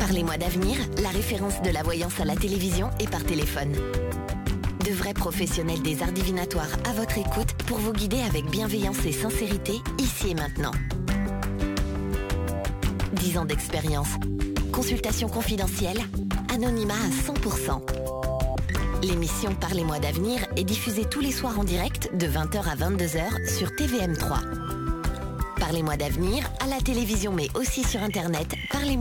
Parlez-moi d'avenir, la référence de la voyance à la télévision et par téléphone. De vrais professionnels des arts divinatoires à votre écoute pour vous guider avec bienveillance et sincérité, ici et maintenant. 10 ans d'expérience. Consultation confidentielle. Anonymat à 100%. L'émission Parlez-moi d'avenir est diffusée tous les soirs en direct de 20h à 22h sur TVM3. Parlez-moi d'avenir à la télévision mais aussi sur Internet. Parlez-moi